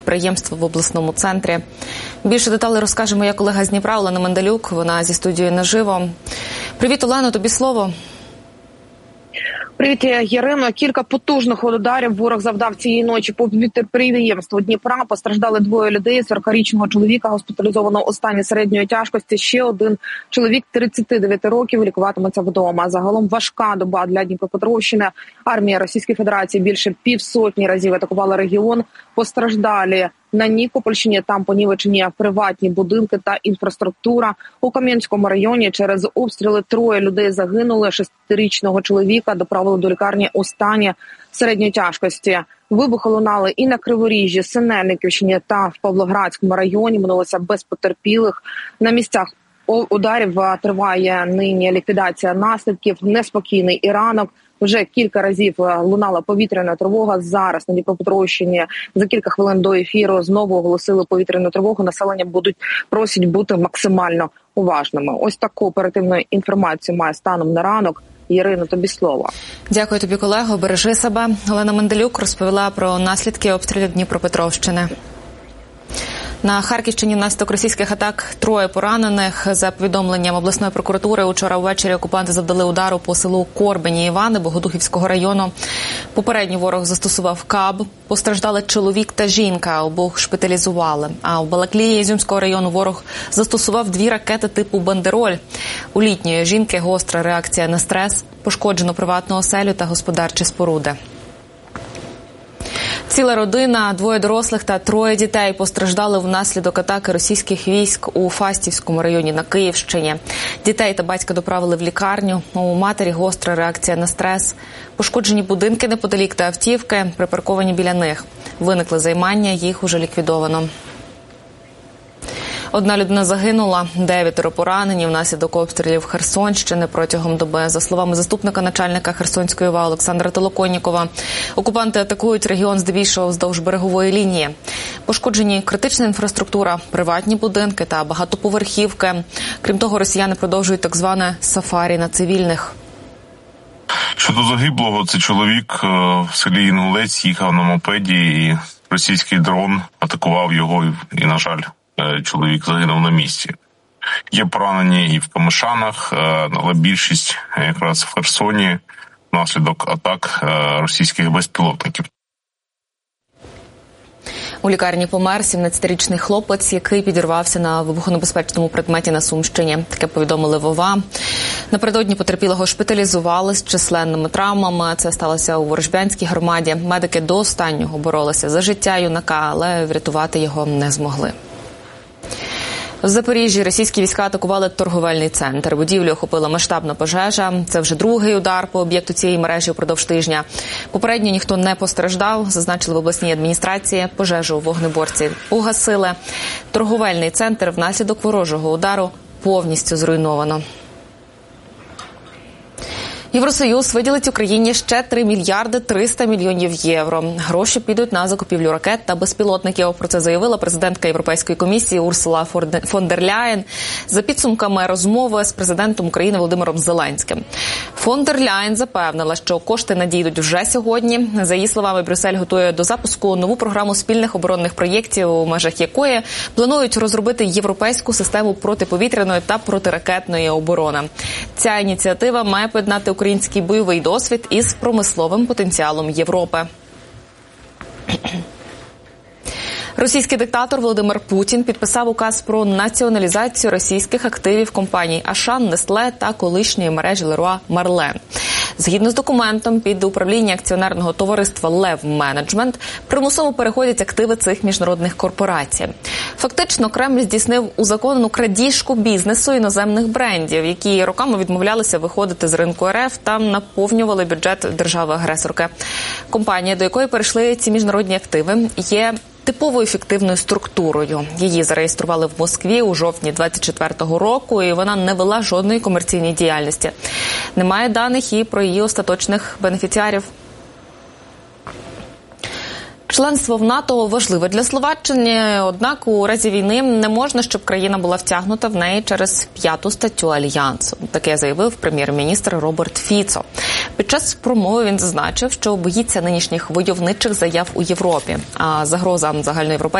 підприємства в обласному центрі. Більше деталей розкаже моя колега з Дніпра Олена Мендалюк. Вона зі студією наживо. Привіт, Олено, тобі слово. Привіт, Ярино. Кілька потужних ударів ворог завдав цієї ночі по підприємству Дніпра. Постраждали двоє людей. 40-річного чоловіка госпіталізовано у стані середньої тяжкості. Ще один чоловік 39 років лікуватиметься вдома. Загалом важка доба для Дніпропетровщини. Армія Російської Федерації більше півсотні разів атакувала регіон. Постраждалі на Нікопольщині, там понівечені приватні будинки та інфраструктура. У Кам'янському районі через обстріли 3 людей загинули. 6-річного чоловіка доправили до лікарні у стані середньої тяжкості. Вибухи лунали і на Криворіжжі, Синельниківщині та в Павлоградському районі. Минулося без потерпілих. На місцях ударів триває нині ліквідація наслідків. Неспокійний і ранок. Вже кілька разів лунала повітряна тривога. Зараз на Дніпропетровщині за кілька хвилин до ефіру знову оголосили повітряну тривогу. Населення просять бути максимально уважними. Ось таку оперативну інформацію має станом на ранок. Ірино, тобі слово. Дякую тобі, колего. Бережи себе. Олена Мендалюк розповіла про наслідки обстрілів Дніпропетровщини. На Харківщині внаслідок російських атак 3 поранених. За повідомленням обласної прокуратури, учора ввечері окупанти завдали удару по селу Корбені Івани Богодухівського району. Попередньо ворог застосував КАБ. Постраждали чоловік та жінка, обох шпиталізували. А в Балаклії Ізюмського району ворог застосував 2 ракети типу «Бандероль». У літньої жінки гостра реакція на стрес, пошкоджено приватну оселю та господарчі споруди. Ціла родина, 2 дорослих та 3 дітей постраждали внаслідок атаки російських військ у Фастівському районі на Київщині. Дітей та батька доправили в лікарню. У матері гостра реакція на стрес. Пошкоджені будинки неподалік та автівки, припарковані біля них. Виникли займання, їх уже ліквідовано. 1 людина загинула, 9 поранені внаслідок обстрілів Херсонщини протягом доби. За словами заступника начальника Херсонської ОВА Олександра Толоконнікова, окупанти атакують регіон здебільшого вздовж берегової лінії. Пошкоджені критична інфраструктура, приватні будинки та багатоповерхівки. Крім того, росіяни продовжують так зване «сафарі» на цивільних. Щодо загиблого, це чоловік в селі Інгулець їхав на мопеді, і російський дрон атакував його, і, на жаль, чоловік загинув на місці. Є поранені і в Камишанах, але більшість якраз в Херсоні внаслідок атак російських безпілотників. У лікарні помер 17-річний хлопець, який підірвався на вибухонебезпечному предметі на Сумщині. Таке повідомили в ОВА. Напередодні потерпілого шпиталізували з численними травмами. Це сталося у Ворожбянській громаді. Медики до останнього боролися за життя юнака, але врятувати його не змогли. В Запоріжжі російські війська атакували торговельний центр. Будівлю охопила масштабна пожежа. Це вже 2-й удар по об'єкту цієї мережі впродовж тижня. Попередньо ніхто не постраждав, зазначили в обласній адміністрації. Пожежу вогнеборці угасили. Торговельний центр внаслідок ворожого удару повністю зруйновано. Євросоюз виділить Україні ще 3 мільярди 300 мільйонів євро. Гроші підуть на закупівлю ракет та безпілотників. Про це заявила президентка Європейської комісії Урсула фон дер Ляєн за підсумками розмови з президентом України Володимиром Зеленським. Фон дер Ляєн запевнила, що кошти надійдуть вже сьогодні. За її словами, Брюссель готує до запуску нову програму спільних оборонних проєктів, у межах якої планують розробити європейську систему протиповітряної та протиракетної оборони. Ця ініціатива має поєднати український бойовий досвід із промисловим потенціалом Європи. Російський диктатор Володимир Путін підписав указ про націоналізацію російських активів компаній «Ашан», «Нестле» та колишньої мережі «Леруа Мерлен». Згідно з документом, під управління акціонерного товариства «Лев Менеджмент» примусово переходять активи цих міжнародних корпорацій. Фактично, Кремль здійснив узаконену крадіжку бізнесу іноземних брендів, які роками відмовлялися виходити з ринку РФ та наповнювали бюджет держави-агресорки. Компанія, до якої перейшли ці міжнародні активи, є типовою фіктивною структурою. Її зареєстрували в Москві у жовтні 2024 року, і вона не вела жодної комерційної діяльності. Немає даних і про її остаточних бенефіціарів. Членство в НАТО важливе для Словаччини, однак у разі війни не можна, щоб країна була втягнута в неї через 5-ту статтю Альянсу. Таке заявив прем'єр-міністр Роберт Фіцо. Під час промови він зазначив, що боїться нинішніх войовничих заяв у Європі, а загроза загальноєвропейської